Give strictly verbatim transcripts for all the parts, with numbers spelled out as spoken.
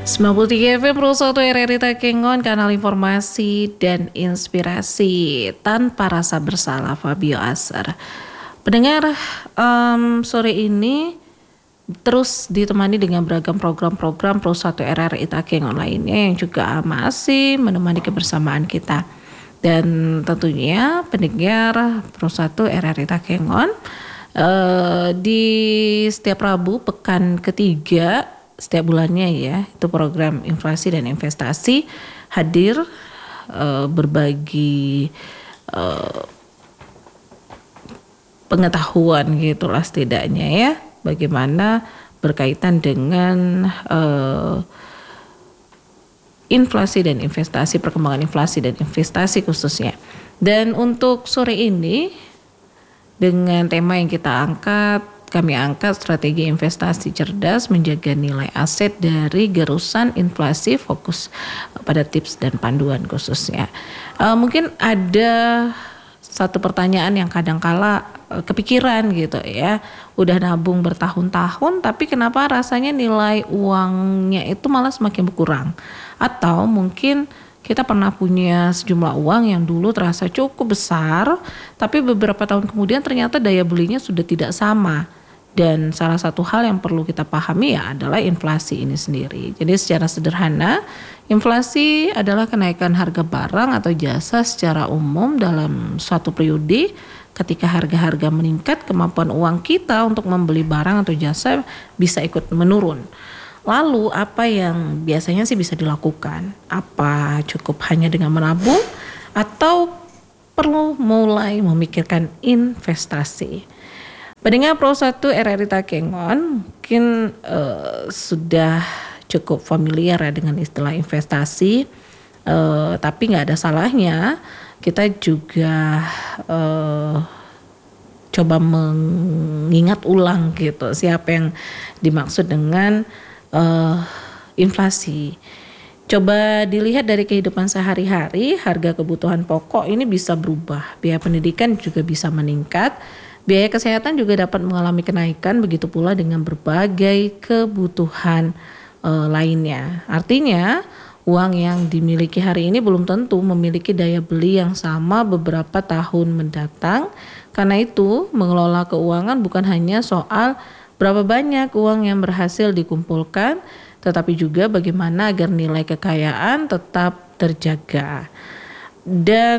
sembilan puluh tiga F M Pro satu R R I Takengon, kanal informasi dan inspirasi tanpa rasa bersalah, Fabio Asar. Pendengar, um, sore ini terus ditemani dengan beragam program-program Pro satu R R I Takengon lainnya yang juga masih menemani kebersamaan kita. Dan tentunya pendengar Pro satu R R I Takengon uh, di setiap Rabu pekan ketiga setiap bulannya ya, itu program inflasi dan investasi hadir uh, berbagi uh, pengetahuan gitulah setidaknya ya, bagaimana berkaitan dengan uh, inflasi dan investasi, perkembangan inflasi dan investasi khususnya. Dan untuk sore ini dengan tema yang kita angkat, kami angkat strategi investasi cerdas menjaga nilai aset dari gerusan inflasi, fokus pada tips dan panduan khususnya. Uh, mungkin ada satu pertanyaan yang kadangkala uh, kepikiran gitu ya, udah nabung bertahun-tahun tapi kenapa rasanya nilai uangnya itu malah semakin berkurang? Atau mungkin kita pernah punya sejumlah uang yang dulu terasa cukup besar, tapi beberapa tahun kemudian ternyata daya belinya sudah tidak sama. Dan salah satu hal yang perlu kita pahami ya adalah inflasi ini sendiri. Jadi secara sederhana, inflasi adalah kenaikan harga barang atau jasa secara umum dalam suatu periode. Ketika harga-harga meningkat, kemampuan uang kita untuk membeli barang atau jasa bisa ikut menurun. Lalu apa yang biasanya sih bisa dilakukan? Apa cukup hanya dengan menabung atau perlu mulai memikirkan investasi? Pendengar Pro satu R R I Takengon mungkin uh, sudah cukup familiar ya dengan istilah investasi, uh, tapi nggak ada salahnya kita juga uh, coba mengingat ulang gitu siapa yang dimaksud dengan uh, inflasi. Coba dilihat dari kehidupan sehari-hari, harga kebutuhan pokok ini bisa berubah, biaya pendidikan juga bisa meningkat. Biaya kesehatan juga dapat mengalami kenaikan, begitu pula dengan berbagai kebutuhan e, lainnya. Artinya, uang yang dimiliki hari ini belum tentu memiliki daya beli yang sama beberapa tahun mendatang. Karena itu, mengelola keuangan bukan hanya soal berapa banyak uang yang berhasil dikumpulkan, tetapi juga bagaimana agar nilai kekayaan tetap terjaga. Dan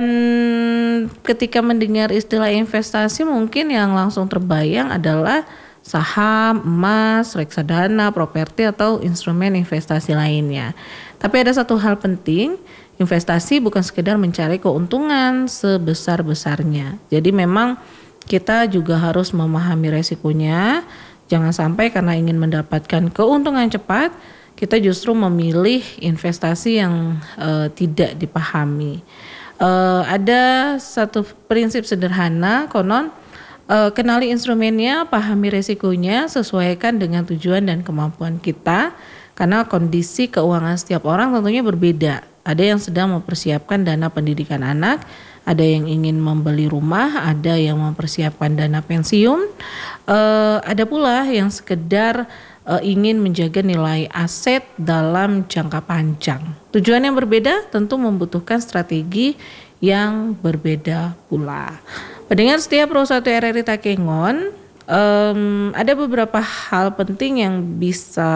ketika mendengar istilah investasi mungkin yang langsung terbayang adalah saham, emas, reksadana, properti atau instrumen investasi lainnya. Tapi ada satu hal penting, investasi bukan sekedar mencari keuntungan sebesar-besarnya. Jadi memang kita juga harus memahami resikonya. Jangan sampai karena ingin mendapatkan keuntungan cepat, kita justru memilih investasi yang uh, tidak dipahami. Uh, ada satu prinsip sederhana, konon uh, kenali instrumennya, pahami resikonya, sesuaikan dengan tujuan dan kemampuan kita. Karena kondisi keuangan setiap orang tentunya berbeda. Ada yang sedang mempersiapkan dana pendidikan anak, ada yang ingin membeli rumah, ada yang mempersiapkan dana pensiun, uh, ada pula yang sekedar uh, ingin menjaga nilai aset dalam jangka panjang. Tujuan yang berbeda tentu membutuhkan strategi yang berbeda pula. Pendengar setia Pro satu R R I Takengon, um, ada beberapa hal penting yang bisa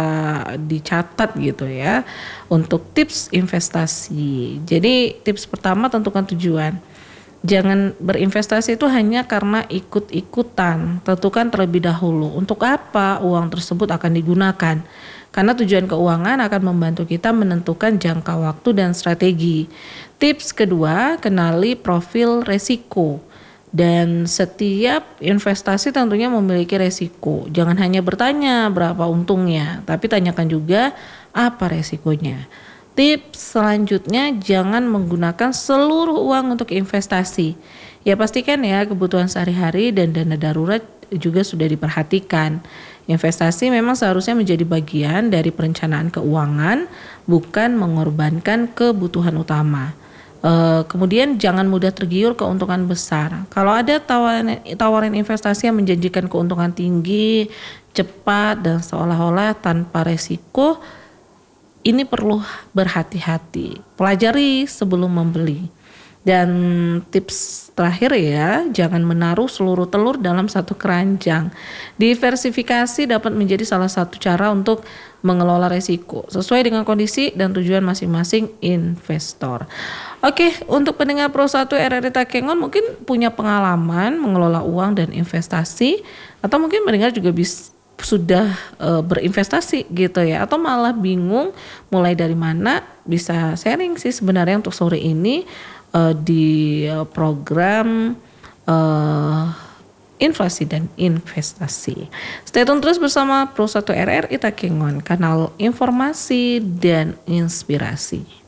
dicatat gitu ya untuk tips investasi. Jadi tips pertama, tentukan tujuan. Jangan berinvestasi itu hanya karena ikut-ikutan. Tentukan terlebih dahulu untuk apa uang tersebut akan digunakan. Karena tujuan keuangan akan membantu kita menentukan jangka waktu dan strategi. Tips kedua, kenali profil resiko. Dan setiap investasi tentunya memiliki resiko. Jangan hanya bertanya berapa untungnya, tapi tanyakan juga apa resikonya. Tips selanjutnya, jangan menggunakan seluruh uang untuk investasi. Ya pastikan ya kebutuhan sehari-hari dan dana darurat juga sudah diperhatikan. Investasi memang seharusnya menjadi bagian dari perencanaan keuangan, bukan mengorbankan kebutuhan utama. E, kemudian jangan mudah tergiur keuntungan besar. Kalau ada tawaran, tawaran investasi yang menjanjikan keuntungan tinggi, cepat dan seolah-olah tanpa resiko, ini perlu berhati-hati, pelajari sebelum membeli. Dan tips terakhir ya, jangan menaruh seluruh telur dalam satu keranjang. Diversifikasi dapat menjadi salah satu cara untuk mengelola resiko sesuai dengan kondisi dan tujuan masing-masing investor. Oke, untuk pendengar Pro satu R R I Takengon mungkin punya pengalaman mengelola uang dan investasi, atau mungkin mendengar juga bisa sudah e, berinvestasi gitu ya, atau malah bingung mulai dari mana, bisa sharing sih sebenarnya untuk sore ini e, di e, program e, inflasi dan investasi. Stay tune terus bersama Pro satu R R I Takengon, kanal informasi dan inspirasi.